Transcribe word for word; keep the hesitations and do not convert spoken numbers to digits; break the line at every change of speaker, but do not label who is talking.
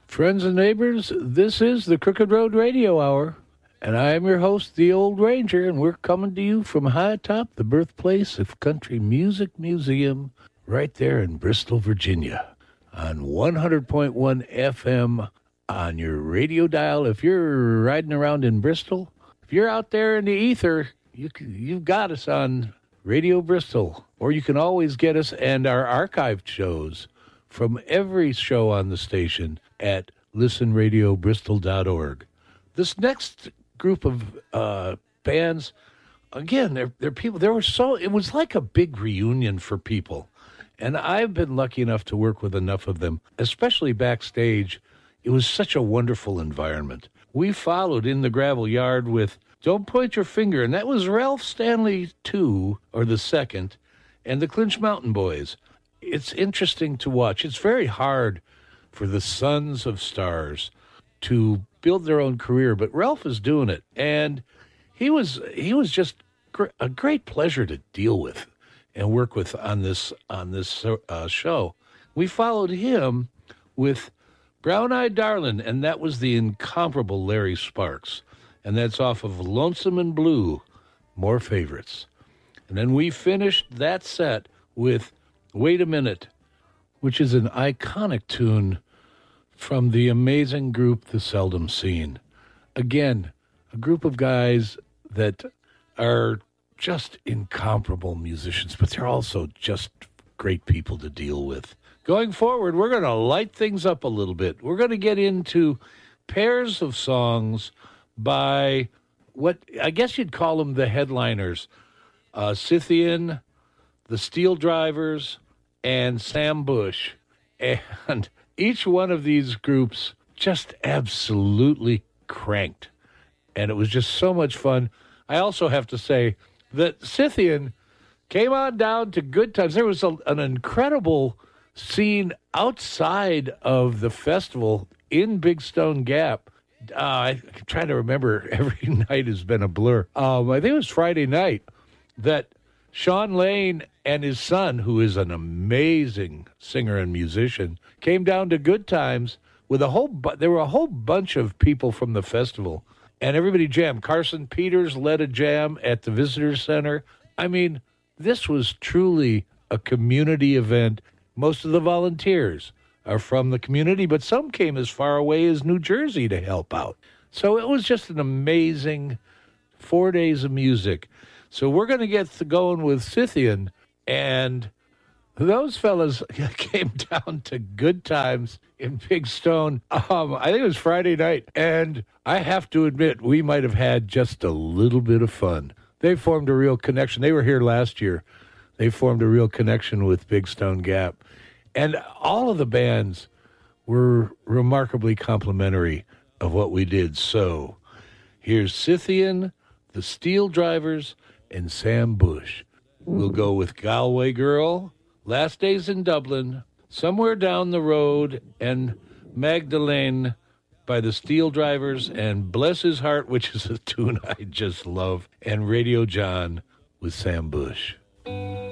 Friends and neighbors, this is the Crooked Road Radio Hour, and I am your host, the Old Ranger, and we're coming to you from high atop the birthplace of Country Music Museum, right there in Bristol, Virginia, on one hundred point one F M on your radio dial. If you're riding around in Bristol, if you're out there in the ether, you, you've got us on Radio Bristol, or you can always get us and our archived shows from every show on the station at listen radio bristol dot org. This next group of uh, bands, again, they're, they're people, there were so, it was like a big reunion for people. And I've been lucky enough to work with enough of them, especially backstage. It was such a wonderful environment. We followed In the Gravel Yard with Don't Point Your Finger, and that was Ralph Stanley the second, or the second, and the Clinch Mountain Boys. It's interesting to watch. It's very hard for the Sons of Stars to build their own career, but Ralph is doing it, and he was he was just gr- a great pleasure to deal with and work with on this on this uh, show. We followed him with Brown Eyed Darlin', and that was the incomparable Larry Sparks, and that's off of Lonesome and Blue, More Favorites. And then we finished that set with Wait a Minute, which is an iconic tune from the amazing group The Seldom Seen. Again, a group of guys that are just incomparable musicians, but they're also just great people to deal with. Going forward, we're going to light things up a little bit. We're going to get into pairs of songs by what I guess you'd call them the headliners, uh, Scythian, the Steel Drivers, and Sam Bush. And each one of these groups just absolutely cranked. And it was just so much fun. I also have to say that Scythian came on down to Good Times. There was a, an incredible scene outside of the festival in Big Stone Gap. Uh, I'm trying to remember. Every night has been a blur. Um, I think it was Friday night that Sean Lane and his son, who is an amazing singer and musician, came down to Good Times with a whole bu- there were a whole bunch of people from the festival, and everybody jammed. Carson Peters led a jam at the Visitor Center. I mean, this was truly a community event. Most of the volunteers are from the community, but some came as far away as New Jersey to help out. So it was just an amazing four days of music. So we're going to get to going with Scythian, and those fellas came down to Good Times in Big Stone. Um, I think it was Friday night, and I have to admit, we might have had just a little bit of fun. They formed a real connection. They were here last year. They formed a real connection with Big Stone Gap. And all of the bands were remarkably complimentary of what we did. So here's Scythian, the Steel Drivers, and Sam Bush. We'll go with Galway Girl, Last Days in Dublin, Somewhere Down the Road, and Magdalene by the Steel Drivers, and Bless His Heart, which is a tune I just love, and Radio John with Sam Bush.